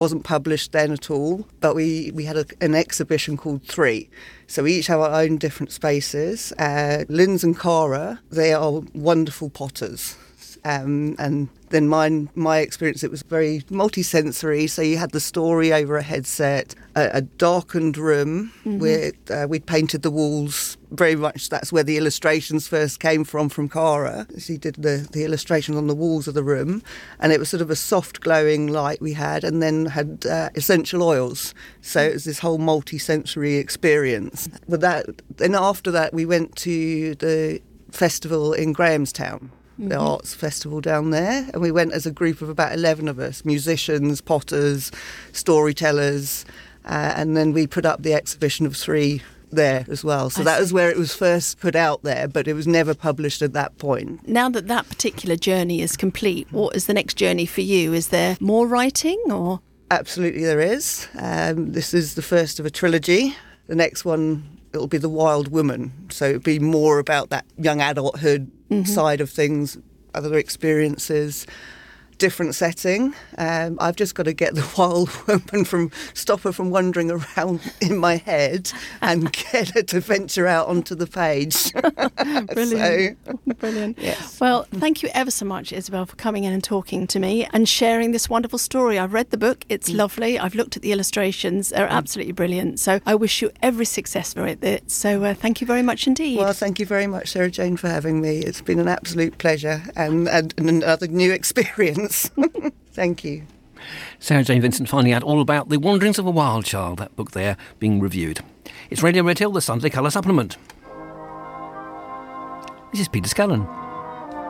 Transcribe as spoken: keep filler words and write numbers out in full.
Wasn't published then at all, but we, we had a, an exhibition called Three. So we each have our own different spaces. Uh, Linz and Cara, they are wonderful potters. Um, and then mine, my experience, it was very multi-sensory. So you had the story over a headset, a, a darkened room mm-hmm. where uh, we'd painted the walls. Very much that's where the illustrations first came from, from Cara. She did the, the illustrations on the walls of the room. And it was sort of a soft glowing light we had, and then had uh, essential oils. So it was this whole multi-sensory experience. But that, then after that, we went to the festival in Grahamstown. The mm-hmm. arts festival down there, and we went as a group of about eleven of us, musicians, potters, storytellers, uh, and then we put up the exhibition of Three there as well. So I that see. was where it was first put out there, but it was never published at that point. Now that that particular journey is complete, what is the next journey for you? Is there more writing or? Absolutely there is. Um, this is the first of a trilogy. The next one, it'll be The Wild Woman, so it'll be more about that young adulthood mm-hmm. side of things, other experiences, different setting. Um, I've just got to get the wild woman from, stop her from wandering around in my head and get her to venture out onto the page. Brilliant. So, Brilliant. Yes. Well, thank you ever so much, Isabel, for coming in and talking to me and sharing this wonderful story. I've read the book. It's mm. lovely. I've looked at the illustrations. They're absolutely brilliant. So I wish you every success for it. So uh, thank you very much indeed. Well, thank you very much, Sarah Jane, for having me. It's been an absolute pleasure and, and, and another new experience. Thank you. Sarah Jane Vincent finding out all about The Wanderings of a Wild Child, that book there being reviewed. It's Radio Red Hill, the Sunday Colour Supplement. This is Peter Scullen.